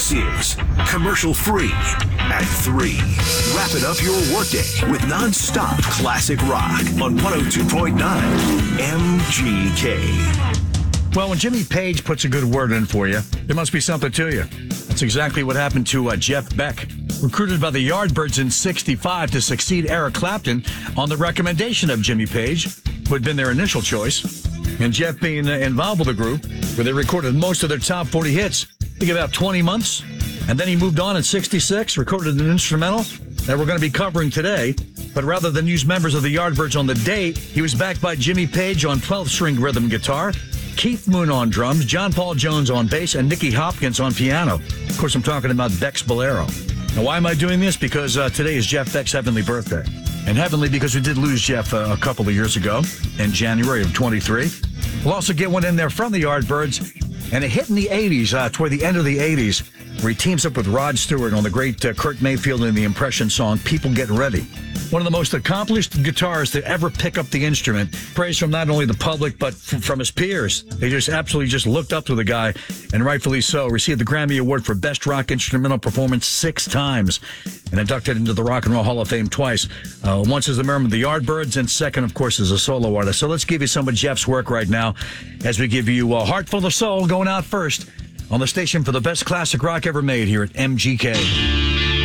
This is Commercial Free at 3. Wrapping up your workday with non-stop classic rock on 102.9 MGK. Well, when Jimmy Page puts a good word in for you, there must be something to you. That's exactly what happened to Jeff Beck, recruited by the Yardbirds in '65 to succeed Eric Clapton on the recommendation of Jimmy Page, who had been their initial choice. And Jeff being involved with the group, where they recorded most of their top 40 hits, I think about 20 months. And then he moved on in '66, recorded an instrumental that we're going to be covering today. But rather than use members of the Yardbirds on the date, he was backed by Jimmy Page on 12-string rhythm guitar, Keith Moon on drums, John Paul Jones on bass, and Nicky Hopkins on piano. Of course, I'm talking about Beck's Bolero. Now, why am I doing this? Because today is Jeff Beck's heavenly birthday. And heavenly because we did lose Jeff a couple of years ago in January of 23. We'll also get one in there from the Yardbirds. And a hit in the 80s, toward the end of the 80s, where he teams up with Rod Stewart on the great Kurt Mayfield and the Impression song, People Get Ready. One of the most accomplished guitarists to ever pick up the instrument. Praise from not only the public, but from his peers. They just absolutely just looked up to the guy, and rightfully so. Received the Grammy Award for Best Rock Instrumental Performance 6 times, and inducted into the Rock and Roll Hall of Fame twice. Once as a member of the Yardbirds, and second, of course, as a solo artist. So let's give you some of Jeff's work right now, as we give you Heart Full of Soul going out first on the station for the best classic rock ever made here at MGK.